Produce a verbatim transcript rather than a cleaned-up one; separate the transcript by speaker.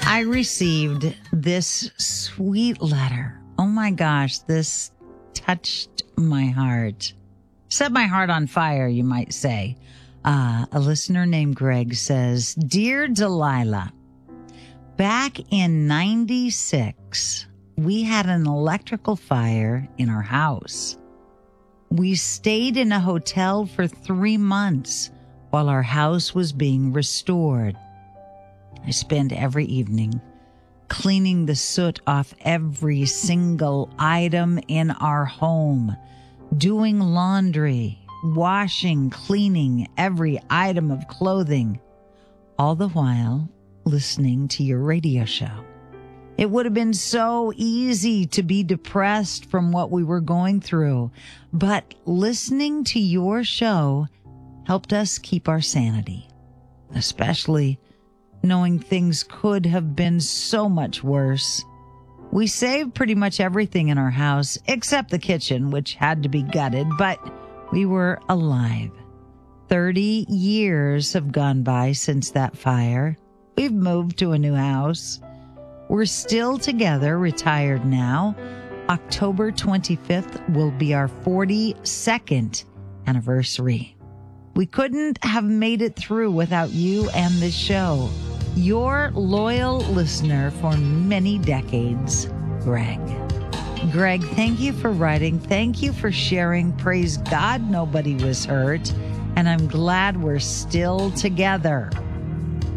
Speaker 1: I received this sweet letter. Oh my gosh, this touched my heart. Set my heart on fire, you might say. Uh, a listener named Greg says, Dear Delilah, back in ninety-six, we had an electrical fire in our house. We stayed in a hotel for three months while our house was being restored. I spent every evening cleaning the soot off every single item in our home, doing laundry, washing, cleaning every item of clothing, all the while listening to your radio show. It would have been so easy to be depressed from what we were going through, but listening to your show helped us keep our sanity, especially knowing things could have been so much worse. We saved pretty much everything in our house except the kitchen, which had to be gutted, but we were alive. Thirty years have gone by since that fire. We've moved to a new house. We're still together, retired now. October twenty-fifth will be our forty-second anniversary. We couldn't have made it through without you and this show. Your loyal listener for many decades, Greg. Greg, thank you for writing. Thank you for sharing. Praise God, nobody was hurt. And I'm glad we're still together.